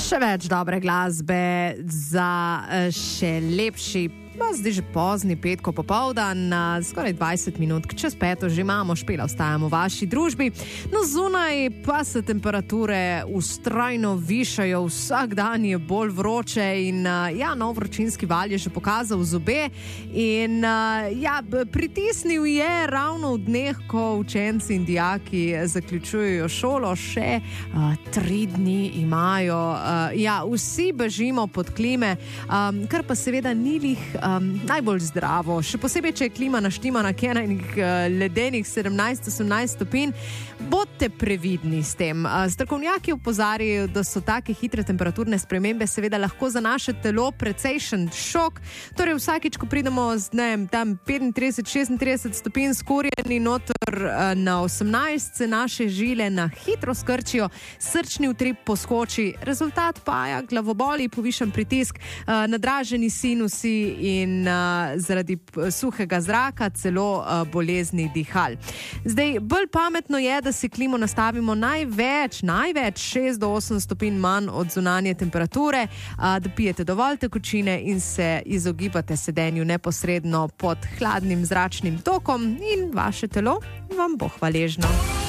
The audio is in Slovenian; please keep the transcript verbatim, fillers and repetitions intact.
Še več dobre glasbe za še lepši, pa zdaj že pozni petko popoldan, skoraj dvajset minut, čez peto že imamo, Špela, ostajamo v vaši družbi. No, zunaj pa se temperature ustrajno višajo, vsak dan je bolj vroče in ja, nov vročinski val je že pokazal zobe in ja, pritisnil je ravno v dneh, ko učenci in dijaki zaključujejo šolo, še uh, tri dni imajo. Uh, ja, vsi bežimo pod klime, um, kar pa seveda ni lih um, najbolj zdravo. Še posebej, če je klima naštimana k enih uh, ledenih sedemnajst do osemnajst stopinj, bodite previdni s tem. Uh, strokovnjaki opozarjajo, da so take hitre temperaturne spremembe seveda lahko za naše telo precejšen šok. Torej vsakič, ko pridemo z dnem tam petintrideset do šestintrideset stopinj skorjeni noter uh, na osemnajst, se naše žile na hitro skrčijo, srčni utrip poskoči, rezultat pa je glavoboli, povišan pritisk, uh, nadraženi sinusi in uh, zaradi suhega zraka celo uh, bolezni dihal. Zdaj, bolj pametno je, da si klimo nastavimo največ, največ šest do osem stopinj manj od zunanje temperature, uh, da pijete dovolj tekočine in se izogibate sedenju neposredno pod hladnim zračnim tokom in vaše telo vam bo hvaležno.